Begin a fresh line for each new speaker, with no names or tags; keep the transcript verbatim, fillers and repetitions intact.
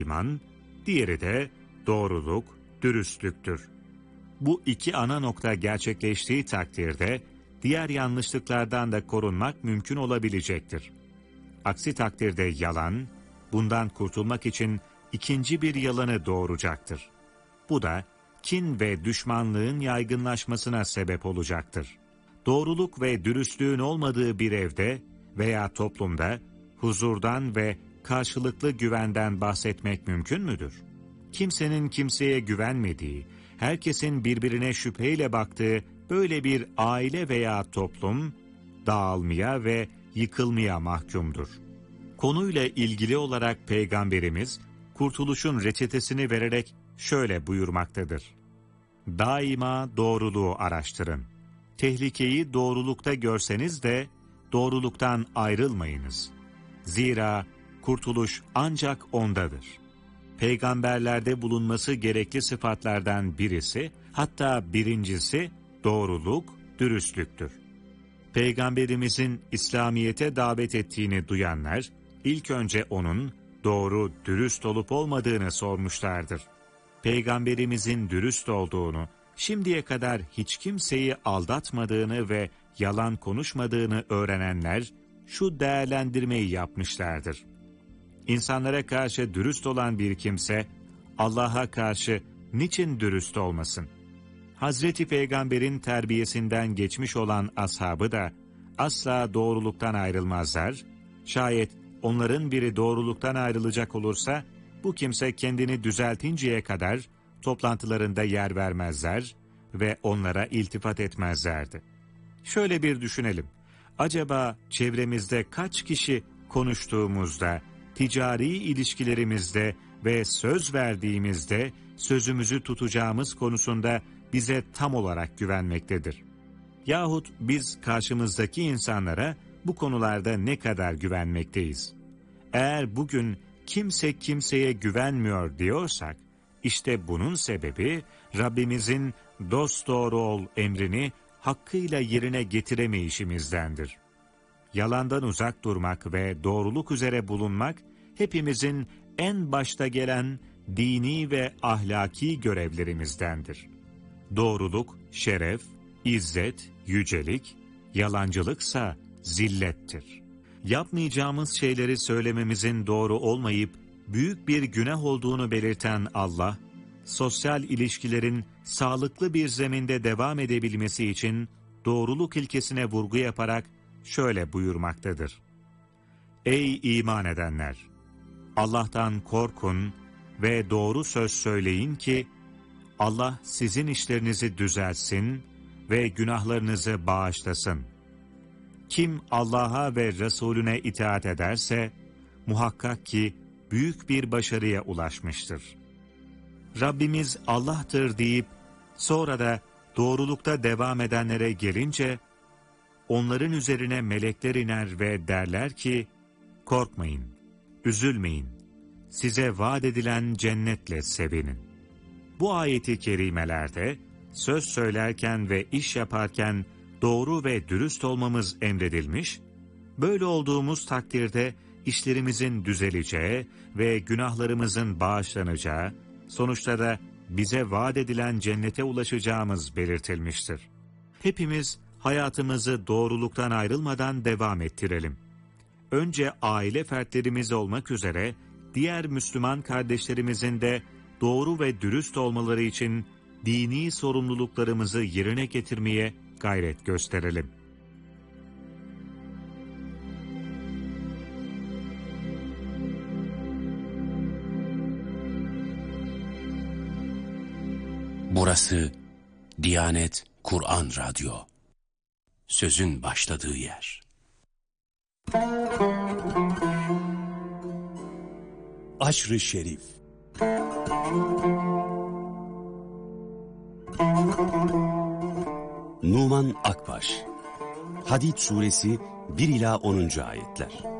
iman, diğeri de doğruluk, dürüstlüktür. Bu iki ana nokta gerçekleştiği takdirde diğer yanlışlıklardan da korunmak mümkün olabilecektir. Aksi takdirde yalan, bundan kurtulmak için ikinci bir yalanı doğuracaktır. Bu da kin ve düşmanlığın yaygınlaşmasına sebep olacaktır. Doğruluk ve dürüstlüğün olmadığı bir evde veya toplumda huzurdan ve karşılıklı güvenden bahsetmek mümkün müdür? Kimsenin kimseye güvenmediği, herkesin birbirine şüpheyle baktığı böyle bir aile veya toplum dağılmaya ve yıkılmaya mahkumdur. Konuyla ilgili olarak Peygamberimiz kurtuluşun reçetesini vererek şöyle buyurmaktadır: daima doğruluğu araştırın. Tehlikeyi doğrulukta görseniz de doğruluktan ayrılmayınız. Zira kurtuluş ancak ondadır. Peygamberlerde bulunması gerekli sıfatlardan birisi, hatta birincisi doğruluk, dürüstlüktür. Peygamberimizin İslamiyet'e davet ettiğini duyanlar, ilk önce onun doğru, dürüst olup olmadığını sormuşlardır. Peygamberimizin dürüst olduğunu, şimdiye kadar hiç kimseyi aldatmadığını ve yalan konuşmadığını öğrenenler şu değerlendirmeyi yapmışlardır: İnsanlara karşı dürüst olan bir kimse, Allah'a karşı niçin dürüst olmasın? Hazreti Peygamber'in terbiyesinden geçmiş olan ashabı da asla doğruluktan ayrılmazlar. Şayet onların biri doğruluktan ayrılacak olursa, bu kimse kendini düzeltinceye kadar toplantılarında yer vermezler ve onlara iltifat etmezlerdi. Şöyle bir düşünelim. Acaba çevremizde kaç kişi konuştuğumuzda, ticari ilişkilerimizde ve söz verdiğimizde sözümüzü tutacağımız konusunda bize tam olarak güvenmektedir? Yahut biz karşımızdaki insanlara bu konularda ne kadar güvenmekteyiz? Eğer bugün kimse kimseye güvenmiyor diyorsak, işte bunun sebebi Rabbimizin dosdoğru ol emrini hakkıyla yerine getiremeyişimizdendir. Yalandan uzak durmak ve doğruluk üzere bulunmak, hepimizin en başta gelen dini ve ahlaki görevlerimizdendir. Doğruluk, şeref, izzet, yücelik, yalancılıksa zillettir. Yapmayacağımız şeyleri söylememizin doğru olmayıp büyük bir günah olduğunu belirten Allah, sosyal ilişkilerin sağlıklı bir zeminde devam edebilmesi için doğruluk ilkesine vurgu yaparak şöyle buyurmaktadır: Ey iman edenler! Allah'tan korkun ve doğru söz söyleyin ki Allah sizin işlerinizi düzeltsin ve günahlarınızı bağışlasın. Kim Allah'a ve Resulüne itaat ederse muhakkak ki büyük bir başarıya ulaşmıştır. Rabbimiz Allah'tır deyip sonra da doğrulukta devam edenlere gelince, onların üzerine melekler iner ve derler ki, korkmayın, üzülmeyin, size vaat edilen cennetle sevinin. Bu ayeti kerimelerde söz söylerken ve iş yaparken doğru ve dürüst olmamız emredilmiş, böyle olduğumuz takdirde işlerimizin düzeleceği ve günahlarımızın bağışlanacağı, sonuçta da bize vaat edilen cennete ulaşacağımız belirtilmiştir. Hepimiz hayatımızı doğruluktan ayrılmadan devam ettirelim. Önce aile fertlerimiz olmak üzere diğer Müslüman kardeşlerimizin de doğru ve dürüst olmaları için dini sorumluluklarımızı yerine getirmeye gayret gösterelim.
Burası Diyanet Kur'an Radyo. Sözün başladığı yer. Aşr-ı Şerif. Numan Akbaş. Hadid Suresi bir ila onuncu ayetler.